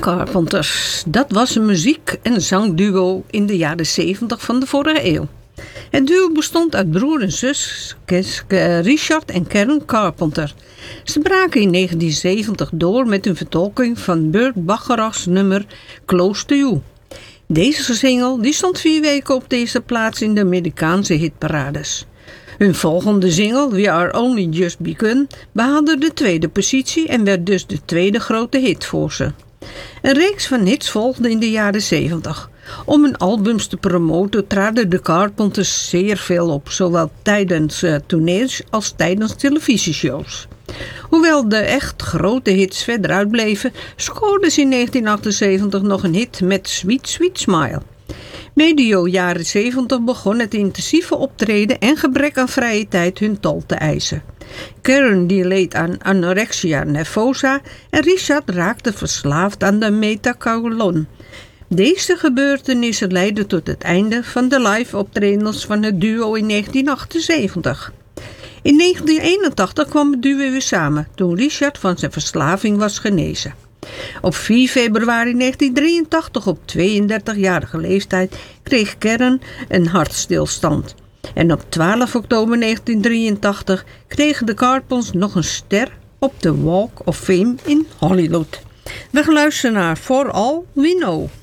Carpenters, dat was een muziek- en zangduo in de jaren 70 van de vorige eeuw. Het duo bestond uit broer en zus Richard en Karen Carpenter. Ze braken in 1970 door met hun vertolking van Burt Bacharach's nummer Close to You. Deze single die stond 4 weken op deze plaats in de Amerikaanse hitparades. Hun volgende single, We Are Only Just Begun, behaalde de 2e positie en werd dus de 2e grote hit voor ze. Een reeks van hits volgde in de jaren 70. Om hun albums te promoten traden de Carpenters zeer veel op, zowel tijdens tournees als tijdens televisieshows. Hoewel de echt grote hits verder uitbleven, scoorden ze in 1978 nog een hit met Sweet Sweet Smile. Medio jaren 70 begon het intensieve optreden en gebrek aan vrije tijd hun tol te eisen. Karen die leed aan anorexia nervosa en Richard raakte verslaafd aan de methaqualon. Deze gebeurtenissen leidden tot het einde van de live optredens van het duo in 1978. In 1981 kwam het duo weer samen toen Richard van zijn verslaving was genezen. Op 4 februari 1983, op 32-jarige leeftijd, kreeg Karen een hartstilstand. En op 12 oktober 1983 kregen de Carpenters nog een ster op de Walk of Fame in Hollywood. We gaan luisteren naar For All We Know.